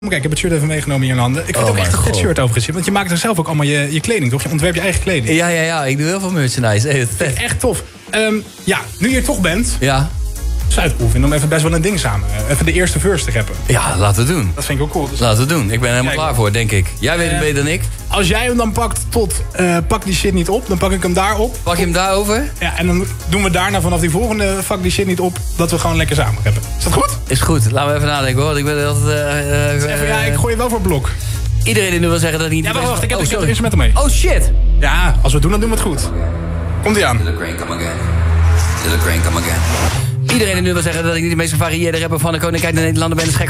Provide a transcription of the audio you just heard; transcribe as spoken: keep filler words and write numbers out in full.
Kijk, ik heb het shirt even meegenomen in je handen. Ik vind Oh het ook echt een mijn vet shirt overigens. Want je maakt er zelf ook allemaal je, je kleding, toch? Je ontwerpt je eigen kleding. Ja, ja, ja. Ik doe heel veel merchandise. Hey, vet. Echt tof. Um, ja, nu je er toch bent... Ja. Zuidproef, om even best wel een ding samen. Even de eerste verse te rappen. Ja, laten we doen. Dat vind ik ook cool. Dus laten we doen. Ik ben er helemaal Kijk, klaar voor, denk ik. Jij weet het uh, beter dan ik. Als jij hem dan pakt tot... Uh, pak die shit niet op, dan pak ik hem daar op. Pak je hem daarover? Ja, en dan doen we daarna vanaf die volgende... pak die shit niet op, dat we gewoon lekker samen rappen. Is dat goed? Is goed. Laten we even nadenken, hoor. Ik ben altijd... Uh, uh, even, ja, ik gooi je wel voor blok. Iedereen die nu wil zeggen dat hij niet... Ja, wacht, wacht. Ik heb, oh, ik heb er instrument mee. Oh, shit. Ja, als we het doen, dan doen we het goed. Komt-ie aan. Iedereen die nu wil zeggen dat ik niet de meest gevarieerde rapper van de Koninkrijk der Nederlanden ben, is gek.